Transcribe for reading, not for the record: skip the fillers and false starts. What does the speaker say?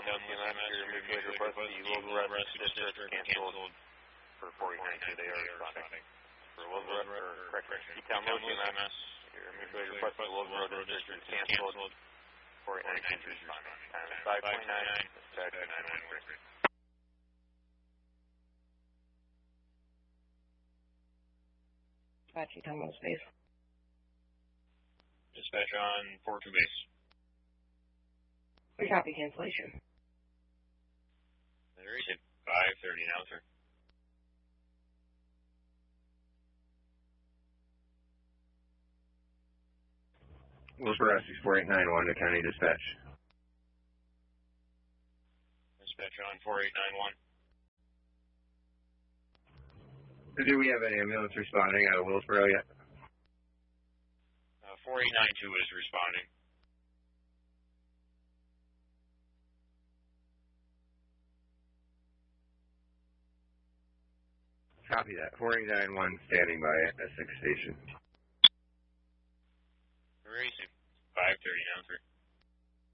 Down CMS, your mutual request, the Wilbur Rest District canceled for 49.2. They are responding. For Wilbur Rest, or correction, T-Town Road CMS, your mutual request, the Wilbur Road District canceled. 49.2 is responding. Time is 5:29. Dispatch 913. Dispatch, T-Town Road Space. Dispatch on 42 base. We copy cancellation. There is at 5:30 now, sir. Wilbur Rest 4891 to County Dispatch. Dispatch on 4891. Do we have an ambulance responding out of Willsboro yet? 4892 is responding. Copy that. 4891 standing by at the 6th station.